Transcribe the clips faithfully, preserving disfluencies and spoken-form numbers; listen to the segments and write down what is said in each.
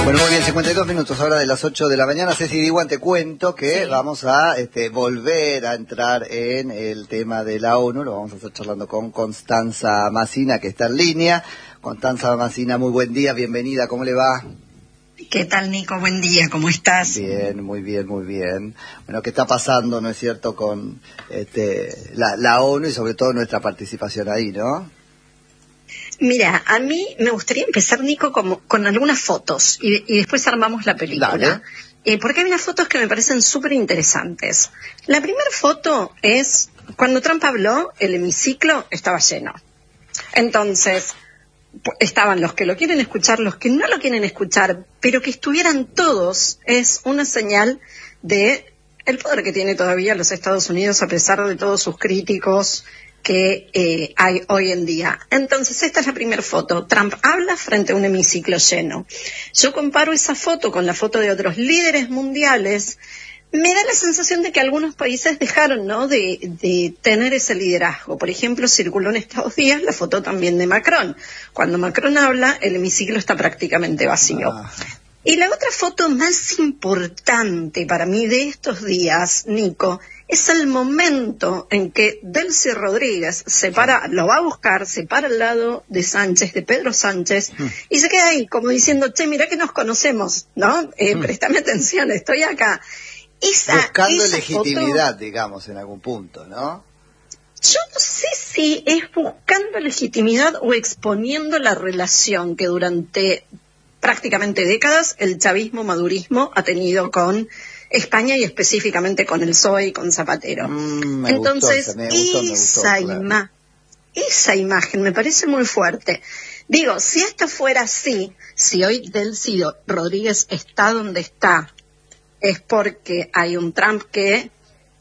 Bueno, muy bien, cincuenta y dos minutos ahora de las ocho de la mañana. Ceci Diwan, te cuento que sí. vamos a este, volver a entrar en el tema de la ONU. Lo vamos a estar charlando con Constanza Massina, que está en línea. Constanza Massina, muy buen día, bienvenida, ¿cómo le va? ¿Qué tal, Nico? Buen día, ¿cómo estás? Bien, muy bien, muy bien. Bueno, ¿qué está pasando, no es cierto, con este, la, la ONU y sobre todo nuestra participación ahí, no? Mira, a mí me gustaría empezar, Nico, como, con algunas fotos y, y después armamos la película. Eh, porque hay unas fotos que me parecen súper interesantes. La primera foto es cuando Trump habló, el hemiciclo estaba lleno. Entonces, estaban los que lo quieren escuchar, los que no lo quieren escuchar, pero que estuvieran todos es una señal de el poder que tiene todavía los Estados Unidos a pesar de todos sus críticos que eh, hay hoy en día. Entonces, esta es la primera foto. Trump habla frente a un hemiciclo lleno. Yo comparo esa foto con la foto de otros líderes mundiales. Me da la sensación de que algunos países dejaron, ¿no?, de, de tener ese liderazgo. Por ejemplo, circuló en estos días la foto también de Macron. Cuando Macron habla, el hemiciclo está prácticamente vacío. Ah. Y la otra foto más importante para mí de estos días, Nico, es el momento en que Delcy Rodríguez se para, lo va a buscar, se para al lado de Sánchez, de Pedro Sánchez, mm. y se queda ahí como diciendo, che, mirá que nos conocemos, ¿no? Eh, mm. Préstame atención, estoy acá. Esa, Buscando esa legitimidad, foto, digamos, en algún punto, ¿no? Yo no sé si es buscando legitimidad o exponiendo la relación que durante prácticamente décadas el chavismo-madurismo ha tenido con España y específicamente con el P S O E y con Zapatero. Mm, me Entonces, gustó, me gustó, me esa, gustó, ima claro. esa imagen me parece muy fuerte. Digo, si esto fuera así, si hoy Delcy Rodríguez está donde está, es porque hay un Trump que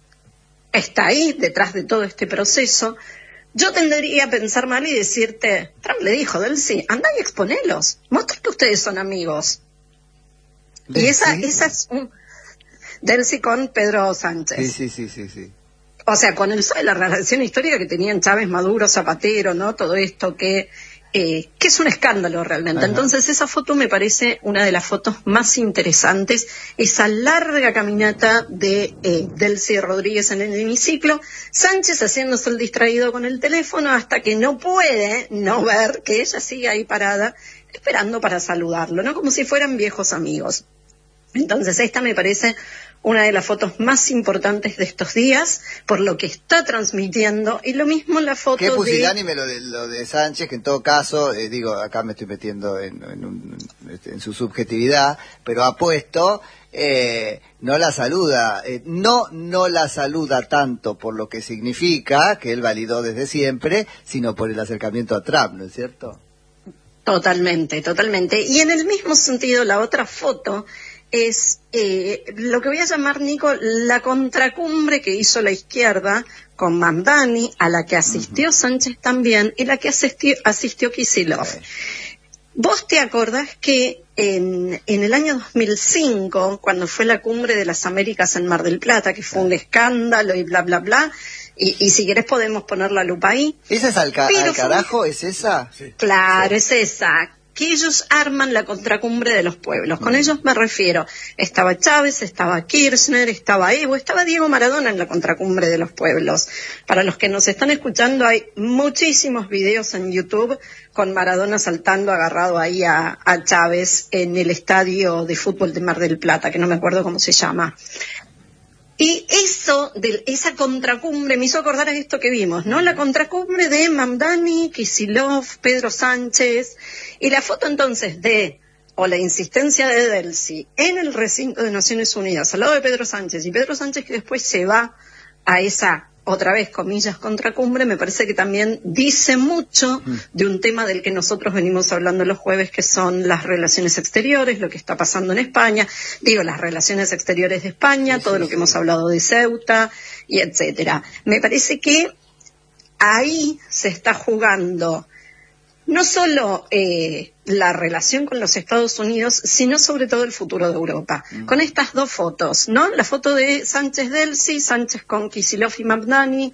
está ahí detrás de todo este proceso. Yo tendría a pensar mal y decirte, Trump le dijo, Delcy, anda y exponelos, muestra que ustedes son amigos. ¿Delcy? Y esa, esa es un... Delcy con Pedro Sánchez. Sí, sí, sí, sí, sí. O sea, con el la relación histórica que tenían Chávez, Maduro, Zapatero, ¿no? Todo esto que, eh, que es un escándalo realmente. Ajá. Entonces, esa foto me parece una de las fotos más interesantes. Esa larga caminata de eh, Delcy Rodríguez en el hemiciclo, Sánchez haciéndose el distraído con el teléfono hasta que no puede no ver que ella sigue ahí parada, esperando para saludarlo, ¿no? Como si fueran viejos amigos. Entonces, esta me parece una de las fotos más importantes de estos días, por lo que está transmitiendo, y lo mismo la foto ¿Qué pusilánime de... lo de, lo de Sánchez, que en todo caso, eh, digo, acá me estoy metiendo en, en, un, en su subjetividad, pero ha puesto, eh, no la saluda, eh, no, no la saluda tanto por lo que significa, que él validó desde siempre, sino por el acercamiento a Trump, ¿no es cierto? Totalmente, totalmente. Y en el mismo sentido, la otra foto es eh, lo que voy a llamar, Nico, la contracumbre que hizo la izquierda con Mamdani, a la que asistió uh-huh. Sánchez también, y la que asistió, asistió Kicillof. Okay. ¿Vos te acordás que en, en el año dos mil cinco, cuando fue la cumbre de las Américas en Mar del Plata, que fue un escándalo y bla, bla, bla, y, y si querés podemos poner la lupa ahí? ¿Esa es al, ca al carajo? ¿Es esa? Sí. Claro, sí. es esa. Que ellos arman la contracumbre de los pueblos. Con mm. ellos me refiero, estaba Chávez, estaba Kirchner, estaba Evo, estaba Diego Maradona en la contracumbre de los pueblos. Para los que nos están escuchando, hay muchísimos videos en YouTube con Maradona saltando agarrado ahí a, a Chávez en el estadio de fútbol de Mar del Plata, que no me acuerdo cómo se llama. Y eso, de esa contracumbre, me hizo acordar a esto que vimos, ¿no? La contracumbre de Mamdani, Kicillof, Pedro Sánchez, y la foto entonces de, o la insistencia de Delcy en el recinto de Naciones Unidas, al lado de Pedro Sánchez, y Pedro Sánchez que después se va a esa, otra vez, comillas, contracumbre, me parece que también dice mucho de un tema del que nosotros venimos hablando los jueves, que son las relaciones exteriores, lo que está pasando en España, digo, las relaciones exteriores de España, sí, todo sí, lo que sí. hemos hablado de Ceuta, y etcétera. Me parece que ahí se está jugando no solo eh, la relación con los Estados Unidos, sino sobre todo el futuro de Europa. Mm. Con estas dos fotos, ¿no? La foto de Sánchez-Delcy, Sánchez con Kicillof y Mamdani,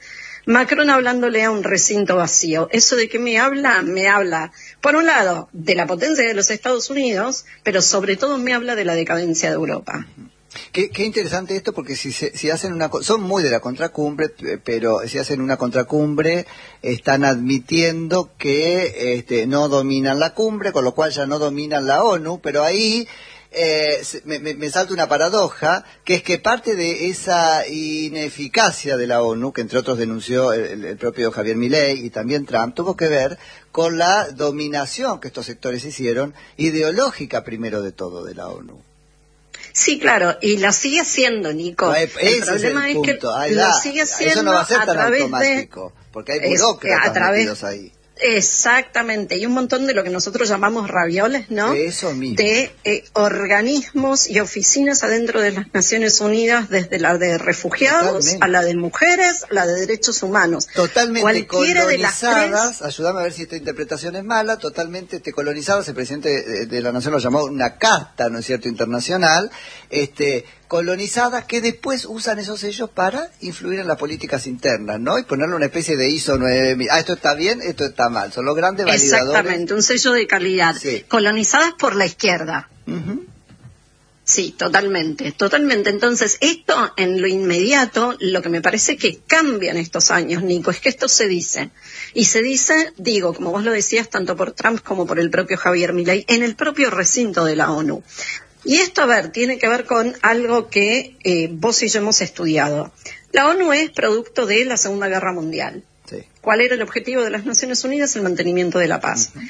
Macron hablándole a un recinto vacío. ¿Eso de qué me habla? Me habla, por un lado, de la potencia de los Estados Unidos, pero sobre todo me habla de la decadencia de Europa. Qué, qué interesante esto, porque si, se, si hacen una... Son muy de la contracumbre, pero si hacen una contracumbre, están admitiendo que este, no dominan la cumbre, con lo cual ya no dominan la ONU, pero ahí... Eh, me, me, me salta una paradoja, que es que parte de esa ineficacia de la ONU, que entre otros denunció el, el propio Javier Milei y también Trump, tuvo que ver con la dominación que estos sectores hicieron, ideológica primero de todo, de la ONU. Sí, claro, y la sigue haciendo, Nico. No, el problema es, es que Ahí lo sigue haciendo. Eso no va a ser a tan través automático, de, porque hay burócratas a través, metidos ahí. Exactamente, y un montón de lo que nosotros llamamos ravioles, ¿no? Eso mismo. De eh, organismos y oficinas adentro de las Naciones Unidas, desde la de refugiados, Totalmente. a la de mujeres, a la de derechos humanos. Totalmente Cualquiera colonizadas, de las tres... ayúdame a ver si esta interpretación es mala, totalmente este, colonizadas, el presidente de, de la Nación lo llamó una casta, ¿no es cierto?, internacional, este... colonizadas que después usan esos sellos para influir en las políticas internas, ¿no? Y ponerle una especie de I S O nueve mil. Ah, esto está bien, esto está mal. Son los grandes validadores. Exactamente, un sello de calidad. Sí. Colonizadas por la izquierda. Uh-huh. Sí, totalmente, totalmente. Entonces, esto en lo inmediato, lo que me parece que cambia en estos años, Nico, es que esto se dice. Y se dice, digo, como vos lo decías, tanto por Trump como por el propio Javier Milei, en el propio recinto de la ONU. Y esto, a ver, tiene que ver con algo que eh, vos y yo hemos estudiado. La ONU es producto de la Segunda Guerra Mundial. Sí. ¿Cuál era el objetivo de las Naciones Unidas? El mantenimiento de la paz. Uh-huh.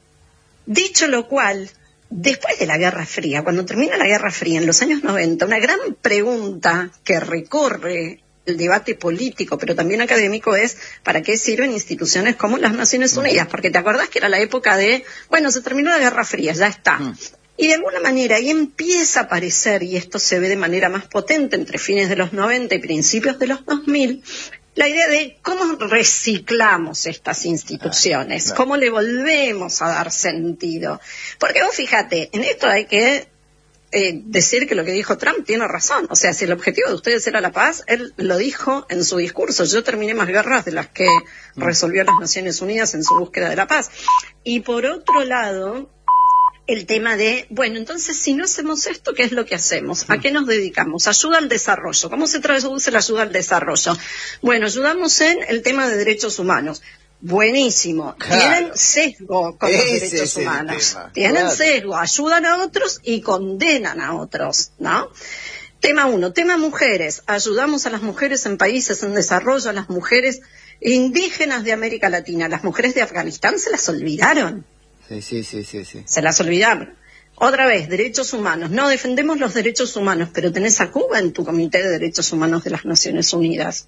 Dicho lo cual, después de la Guerra Fría, cuando termina la Guerra Fría en los años noventa, una gran pregunta que recorre el debate político, pero también académico, es ¿para qué sirven instituciones como las Naciones Unidas? Porque te acordás que era la época de, bueno, se terminó la Guerra Fría, ya está. Uh-huh. Y de alguna manera ahí empieza a aparecer, y esto se ve de manera más potente entre fines de los noventa y principios de los dos mil, la idea de cómo reciclamos estas instituciones, claro, claro. cómo le volvemos a dar sentido. Porque vos fíjate, en esto hay que eh, decir que lo que dijo Trump tiene razón. O sea, si el objetivo de ustedes era la paz, él lo dijo en su discurso. Yo terminé más guerras de las que mm. resolvió las Naciones Unidas en su búsqueda de la paz. Y por otro lado... el tema de, bueno, entonces si no hacemos esto, ¿qué es lo que hacemos? ¿A qué nos dedicamos? Ayuda al desarrollo. ¿Cómo se traduce la ayuda al desarrollo? Bueno, ayudamos en el tema de derechos humanos. Buenísimo. Claro. Tienen sesgo con Ese los derechos humanos. Tienen claro. sesgo. Ayudan a otros y condenan a otros, ¿no? Tema uno. Tema mujeres. Ayudamos a las mujeres en países en desarrollo, a las mujeres indígenas de América Latina. Las mujeres de Afganistán se las olvidaron. Sí, sí, sí, sí, sí. Se las olvidaron. Otra vez, derechos humanos. No, defendemos los derechos humanos, pero tenés a Cuba en tu Comité de Derechos Humanos de las Naciones Unidas.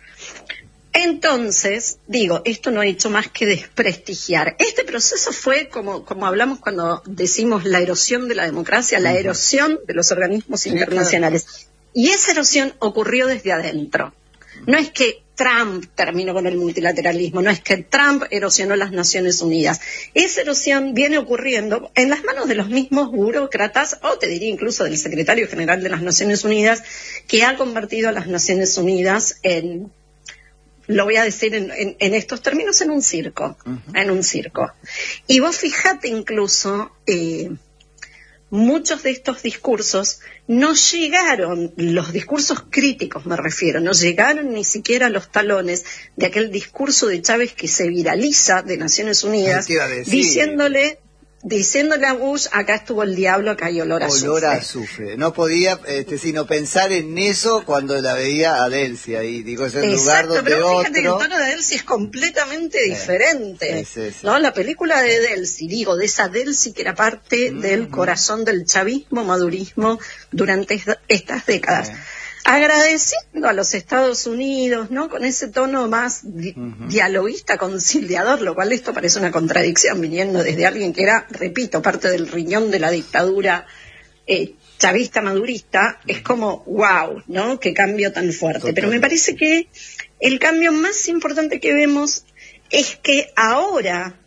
Entonces, digo, esto no ha hecho más que desprestigiar. Este proceso fue, como, como hablamos cuando decimos la erosión de la democracia, la erosión de los organismos sí, internacionales. Claro. Y esa erosión ocurrió desde adentro. No es que Trump terminó con el multilateralismo, no es que Trump erosionó las Naciones Unidas. Esa erosión viene ocurriendo en las manos de los mismos burócratas, o te diría incluso del secretario general de las Naciones Unidas, que ha convertido a las Naciones Unidas en, lo voy a decir en, en, en estos términos, en un circo, uh-huh. en un circo. Y vos fijate incluso... Eh, muchos de estos discursos no llegaron, los discursos críticos me refiero, no llegaron ni siquiera a los talones de aquel discurso de Chávez que se viraliza de Naciones Unidas, diciéndole, diciéndole a Bush, acá estuvo el diablo, acá hay olor a azufre. Olor a azufre. No podía este, sino pensar en eso cuando la veía a Delcy ahí. Digo, es el Exacto, lugar donde pero otro... fíjate que el tono de Delcy es completamente sí, diferente. Sí, sí, sí. ¿No? La película de Delcy, digo, de esa Delcy que era parte mm-hmm. del corazón del chavismo, madurismo, durante esta, estas décadas. Sí. Agradeciendo a los Estados Unidos, ¿no? Con ese tono más di- uh-huh. dialoguista, conciliador, lo cual esto parece una contradicción viniendo desde alguien que era, repito, parte del riñón de la dictadura eh, chavista madurista. Es como, wow, ¿no? Qué cambio tan fuerte. Total. Pero me parece que el cambio más importante que vemos es que ahora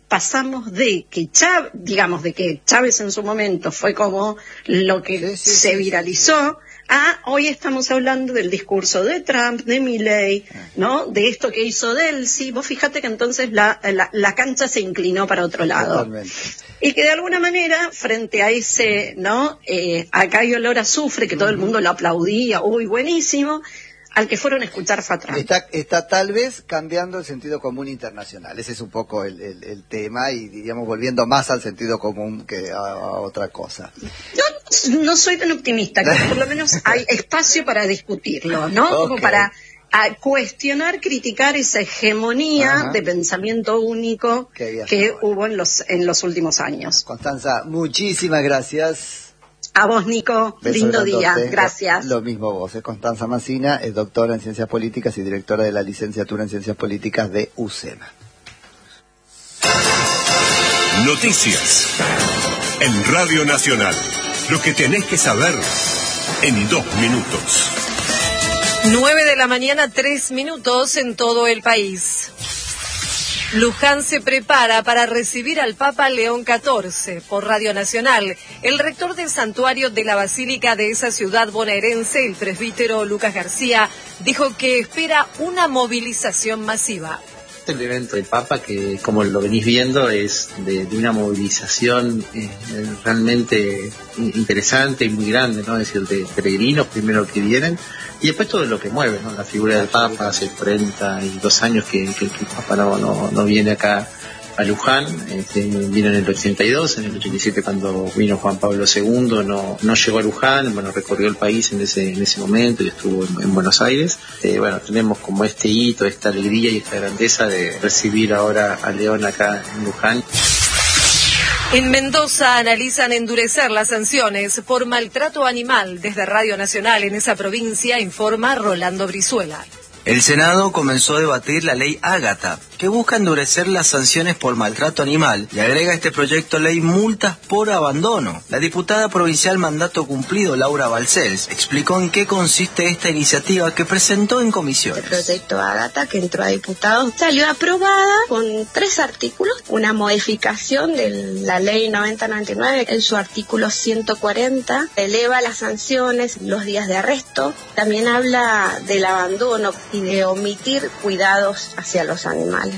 pasamos de que Chávez, digamos, de que Chávez en su momento fue como lo que sí, sí, se viralizó, a hoy estamos hablando del discurso de Trump, de Milei, ¿no? De esto que hizo Delcy. Vos fíjate que entonces la, la, la cancha se inclinó para otro lado. Totalmente. Y que de alguna manera, frente a ese, ¿no? Eh, acá hay olor a azufre, que todo el mundo lo aplaudía, uy, buenísimo, al que fueron a escuchar fue a Trump. Está, está tal vez cambiando el sentido común internacional. Ese es un poco el, el, el tema y, diríamos, volviendo más al sentido común que a, a otra cosa. Yo no soy tan optimista, que por lo menos hay espacio para discutirlo, ¿no? Okay. Como para a cuestionar, criticar esa hegemonía Ajá. de pensamiento único que, que hubo en los, en los últimos años. Constanza, muchísimas gracias. A vos, Nico, Beso lindo día, grandote. gracias. Lo mismo vos, es Constanza Massina, es doctora en Ciencias Políticas y directora de la licenciatura en Ciencias Políticas de U C E M A. Noticias en Radio Nacional. Lo que tenés que saber en dos minutos. Nueve de la mañana, tres minutos en todo el país. Luján se prepara para recibir al Papa León catorce. Por Radio Nacional, el rector del santuario de la Basílica de esa ciudad bonaerense, el presbítero Lucas García, dijo que espera una movilización masiva. El evento del Papa, que como lo venís viendo, es de, de una movilización eh, realmente interesante y muy grande, ¿no? Es decir, de peregrinos primero que vienen y después todo lo que mueve, ¿no? La figura del Papa, hace cuarenta y dos años que, que, que el Papa no, no, no viene acá a Luján, este, vino en el ochenta y dos, en el ochenta y siete cuando vino Juan Pablo segundo, no, no llegó a Luján, bueno, recorrió el país en ese, en ese momento y estuvo en, en Buenos Aires. Eh, bueno, tenemos como este hito, esta alegría y esta grandeza de recibir ahora a León acá en Luján. En Mendoza analizan endurecer las sanciones por maltrato animal. Desde Radio Nacional en esa provincia informa Rolando Brizuela. El Senado comenzó a debatir la ley Ágata, que busca endurecer las sanciones por maltrato animal y agrega a este proyecto de ley multas por abandono. La diputada provincial Mandato Cumplido, Laura Balcells, explicó en qué consiste esta iniciativa que presentó en comisión. El proyecto Ágata, que entró a diputados, salió aprobada con tres artículos, una modificación de la ley noventa noventa y nueve, en su artículo ciento cuarenta, eleva las sanciones, los días de arresto, también habla del abandono y de omitir cuidados hacia los animales.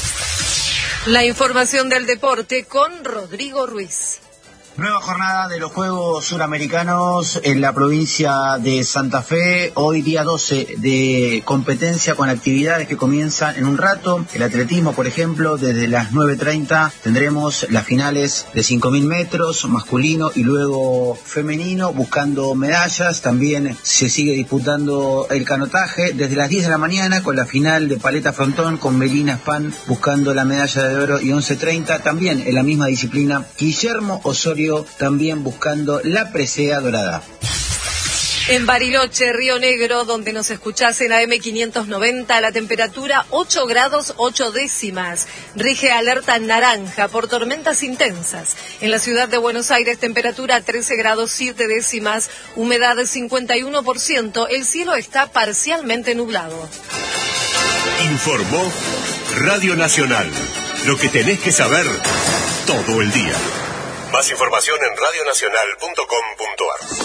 La información del deporte con Rodrigo Ruiz. Nueva jornada de los Juegos Suramericanos en la provincia de Santa Fe, hoy día doce de competencia con actividades que comienzan en un rato. El atletismo, por ejemplo, desde las nueve treinta tendremos las finales de cinco mil metros, masculino y luego femenino, buscando medallas. También se sigue disputando el canotaje desde las diez de la mañana con la final de paleta frontón con Melina Span buscando la medalla de oro y once treinta. También en la misma disciplina, Guillermo Osorio también buscando la presea dorada. En Bariloche, Río Negro, donde nos escuchás en A M quinientos noventa, la temperatura ocho grados ocho décimas. Rige alerta naranja por tormentas intensas. En la ciudad de Buenos Aires, temperatura trece grados siete décimas, humedad cincuenta y uno por ciento. El cielo está parcialmente nublado. Informó Radio Nacional. Lo que tenés que saber todo el día. Más información en radionacional punto com punto ar.